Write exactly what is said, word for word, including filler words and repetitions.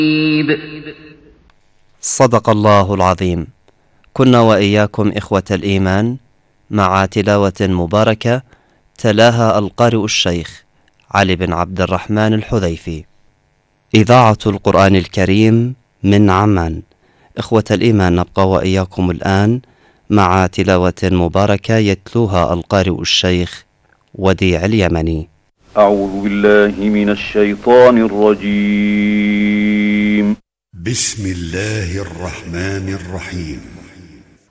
صدق الله العظيم. كنا وإياكم إخوة الإيمان مع تلاوة مباركة تلاها القارئ الشيخ علي بن عبد الرحمن الحذيفي. إذاعة القرآن الكريم من عمان. إخوة الإيمان، نبقى وإياكم الآن مع تلاوة مباركة يتلوها القارئ الشيخ وديع اليمني. أعوذ بالله من الشيطان الرجيم. بسم الله الرحمن الرحيم.